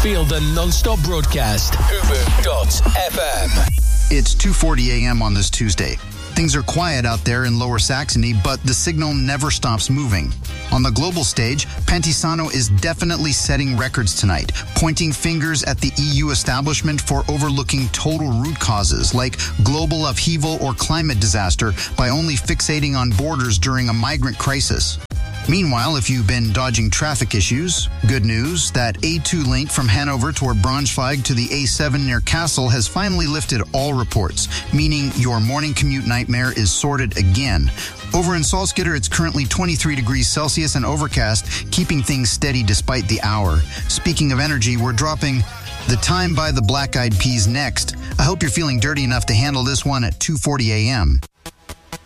Feel the non-stop broadcast. Ubu.fm. It's 2:40 a.m. on this Tuesday. Things are quiet out there in Lower Saxony, but the signal never stops moving. On the global stage, Pantisano is definitely setting records tonight, pointing fingers at the EU establishment for overlooking total root causes like global upheaval or climate disaster by only fixating on borders during a migrant crisis. Meanwhile, if you've been dodging traffic issues, good news, that A2 link from Hanover toward Braunschweig to the A7 near Kassel has finally lifted all reports, meaning your morning commute nightmare is sorted again. Over in Salzgitter, it's currently 23 degrees Celsius and overcast, keeping things steady despite the hour. Speaking of energy, we're dropping The Time by the Black Eyed Peas next. I hope you're feeling dirty enough to handle this one at 2:40 a.m.